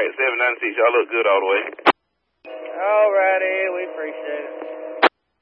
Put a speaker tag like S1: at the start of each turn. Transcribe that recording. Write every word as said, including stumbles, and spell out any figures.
S1: right, seven ninety-six. Y'all look good all the way.
S2: All righty. We appreciate it.